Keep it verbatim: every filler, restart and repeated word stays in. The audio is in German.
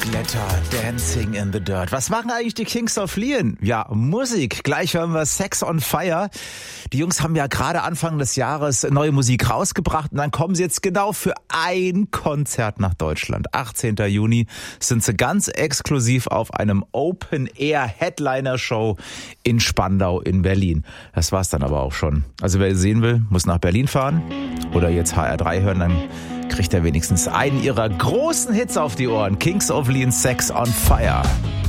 Blätter, Dancing in the Dirt. Was machen eigentlich die Kings of Leon? Ja, Musik. Gleich hören wir Sex on Fire. Die Jungs haben ja gerade Anfang des Jahres neue Musik rausgebracht und dann kommen sie jetzt genau für ein Konzert nach Deutschland. achtzehnten Juni sind sie ganz exklusiv auf einem Open-Air-Headliner-Show in Spandau in Berlin. Das war's dann aber auch schon. Also wer sehen will, muss nach Berlin fahren oder jetzt H R drei hören, dann kriegt er wenigstens einen ihrer großen Hits auf die Ohren. Kings of Leon, Sex on Fire.